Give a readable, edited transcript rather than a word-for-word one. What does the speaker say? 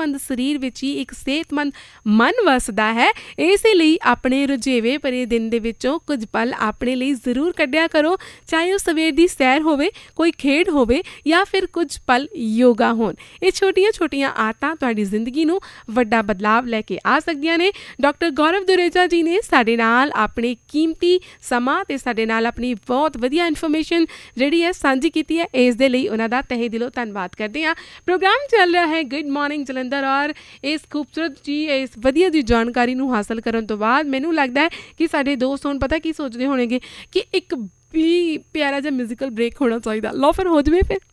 ਸਿਹਤਮੰਦ ਸਰੀਰ ਵਿੱਚ ਹੀ ਇੱਕ ਸਿਹਤਮੰਦ ਮਨ ਵਸਦਾ ਹੈ। ਇਸੇ ਲਈ ਆਪਣੇ ਰੁਝੇਵੇਂ ਭਰੇ ਦਿਨ ਦੇ ਵਿੱਚੋਂ ਕੁਝ ਪਲ ਆਪਣੇ ਲਈ ਜ਼ਰੂਰ ਕੱਢਿਆ ਕਰੋ, ਚਾਹੇ ਉਹ ਸਵੇਰ ਦੀ ਸੈਰ ਹੋਵੇ, ਕੋਈ ਖੇਡ ਹੋਵੇ ਜਾਂ ਫਿਰ ਕੁਝ ਪਲ ਯੋਗਾ ਹੋਣ। ਇਹ ਛੋਟੀਆਂ ਆਦਤਾਂ ਤੁਹਾਡੀ ਜ਼ਿੰਦਗੀ ਨੂੰ ਵੱਡਾ ਬਦਲਾਵ ਲੈ ਕੇ ਆ ਸਕਦੀਆਂ ਨੇ। ਡਾਕਟਰ ਗੌਰਵ ਦੁਰੇਜਾ ਜੀ ਨੇ ਸਾਡੇ ਨਾਲ ਆਪਣੇ ਕੀਮਤੀ ਸਮਾਂ ਤੇ ਸਾਡੇ ਨਾਲ ਆਪਣੀ ਬਹੁਤ ਵਧੀਆ ਇਨਫੋਰਮੇਸ਼ਨ ਜਿਹੜੀ ਹੈ ਸਾਂਝੀ ਕੀਤੀ ਹੈ। ਇਸ ਦੇ ਲਈ ਉਹਨਾਂ ਦਾ ਤਹਿ ਦਿਲੋਂ ਧੰਨਵਾਦ ਕਰਦੇ ਹਾਂ। ਪ੍ਰੋਗਰਾਮ ਚੱਲ ਰਿਹਾ ਹੈ ਗੁੱਡ ਮਾਰਨਿੰਗ ਜਲੰਧਰ ਔਰ ਇਸ ਖੂਬਸੂਰਤ ਜੀ ਇਸ ਵਧੀਆ ਜੀ ਜਾਣਕਾਰੀ ਨੂੰ ਹਾਸਲ ਕਰਨ ਤੋਂ ਬਾਅਦ ਮੈਨੂੰ ਲੱਗਦਾ ਹੈ ਕਿ ਸਾਡੇ ਦੋਸਤ ਹੁਣ ਪਤਾ ਕੀ ਸੋਚਦੇ ਹੋਣਗੇ ਕਿ ਇੱਕ ਵੀ ਪਿਆਰਾ ਜਿਹਾ ਮਿਊਜ਼ੀਕਲ ਬ੍ਰੇਕ ਹੋਣਾ ਚਾਹੀਦਾ। ਲਓ ਫਿਰ ਹੋ ਜਾਵੇ ਫਿਰ।